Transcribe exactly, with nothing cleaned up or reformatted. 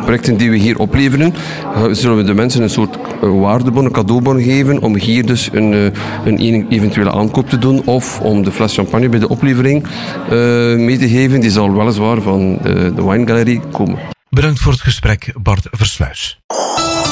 projecten die we hier opleveren, zullen we de mensen een soort waardebon, een cadeaubon geven om hier dus een, een eventuele aankoop te doen of om de fles champagne bij de oplevering uh, mee te geven. Die zal weliswaar van de, de Wine Gallery komen. Bedankt voor het gesprek, Bart Versluis.